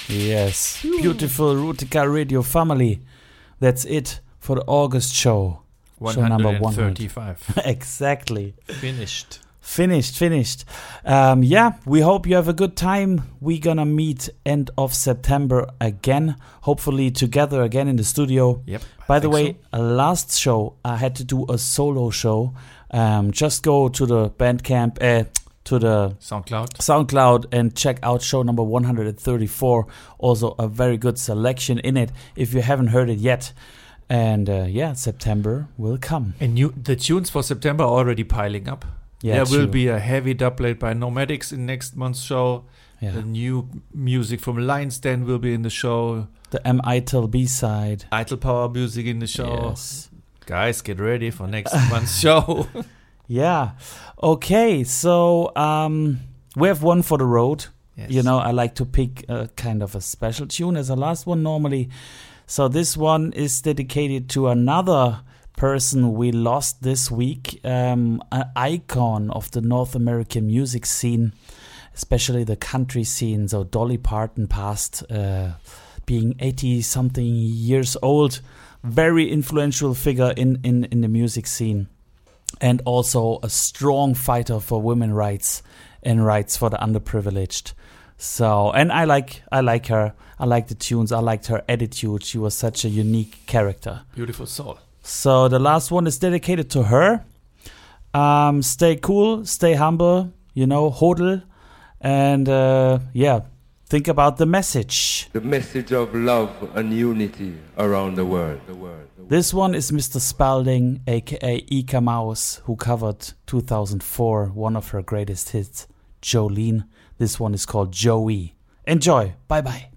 Yes, beautiful Rutica Radio family. That's it for the August show. 135. Exactly. Finished. We hope you have a good time. We're gonna meet end of September again, hopefully together again in the studio. Yep. By the way, last show I had to do a solo show. Just go to the Bandcamp, to the SoundCloud and check out show number 134. Also a very good selection in it if you haven't heard it yet. And September will come. And the tunes for September are already piling up. Yeah, there will be a heavy doublet by Nomadics in next month's show. Yeah. The new music from Lion's Den will be in the show. The M-Itel B-side. Itel Power music in the show. Yes. Guys, get ready for next month's show. Yeah. Okay, so we have one for the road. Yes. You know, I like to pick a kind of a special tune as a last one normally. So this one is dedicated to another person we lost this week, an icon of the North American music scene, especially the country scene. So Dolly Parton passed, being 80-something years old, very influential figure in the music scene, and also a strong fighter for women's rights and rights for the underprivileged. So, and I like her. I like the tunes. I liked her attitude. She was such a unique character. Beautiful soul. So the last one is dedicated to her. Stay cool, stay humble, hodl, and think about the message. The message of love and unity around the world. This one is Mr. Spalding, aka Ika Mouse, who covered 2004, one of her greatest hits, Jolene. This one is called Joey. Enjoy. Bye-bye.